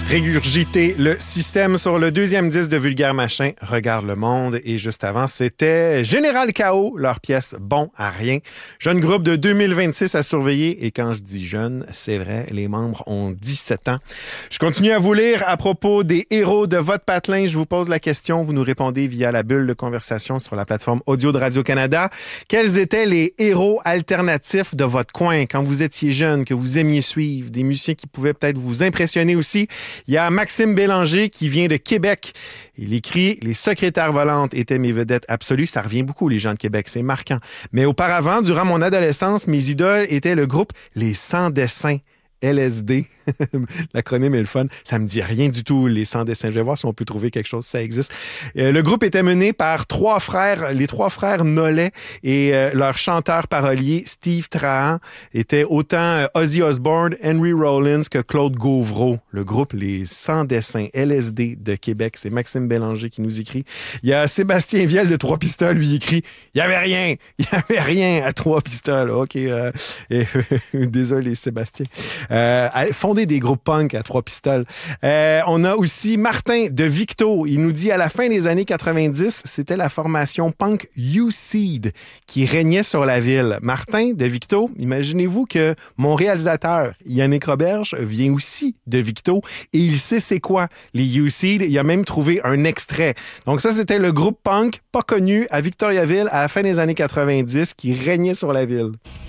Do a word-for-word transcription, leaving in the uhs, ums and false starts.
Régurgiter le système sur le deuxième disque de Vulgaire Machin, Regarde le monde. Et juste avant, c'était Général Chaos, leur pièce Bon à rien. Jeune groupe de deux mille vingt-six à surveiller. Et quand je dis jeune, c'est vrai, les membres ont dix-sept ans. Je continue à vous lire à propos des héros de votre patelin. Je vous pose la question, vous nous répondez via la bulle de conversation sur la plateforme audio de Radio-Canada. Quels étaient les héros alternatifs de votre coin quand vous étiez jeune, que vous aimiez suivre? Des musiciens qui pouvaient peut-être vous impressionner aussi. Il y a Maxime Bélanger qui vient de Québec. Il écrit « Les secrétaires volantes étaient mes vedettes absolues ». Ça revient beaucoup, les gens de Québec, c'est marquant. Mais auparavant, durant mon adolescence, mes idoles étaient le groupe Les Sans Dessins. L S D, l'acronyme est le fun. Ça me dit rien du tout, les Sans Dessins. Je vais voir si on peut trouver quelque chose, ça existe. Euh, le groupe était mené par trois frères, les trois frères Nollet, et euh, leur chanteur parolier, Steve Trahan, était autant euh, Ozzy Osbourne, Henry Rollins que Claude Gauvreau. Le groupe Les Sans Dessins, L S D de Québec. C'est Maxime Bélanger qui nous écrit. Il y a Sébastien Viel de Trois Pistoles, lui écrit « Il y avait rien, il y avait rien à Trois Pistoles. » OK, euh, et, désolé Sébastien. Euh, fonder des groupes punk à Trois Pistoles. Euh, on a aussi Martin de Victo. Il nous dit à la fin des années quatre-vingt-dix, c'était la formation punk U-Seed qui régnait sur la ville. Martin de Victo, imaginez-vous que mon réalisateur Yannick Roberge vient aussi de Victo et il sait c'est quoi les U-Seed. Il a même trouvé un extrait. Donc ça, c'était le groupe punk pas connu à Victoriaville à la fin des années quatre-vingt-dix qui régnait sur la ville.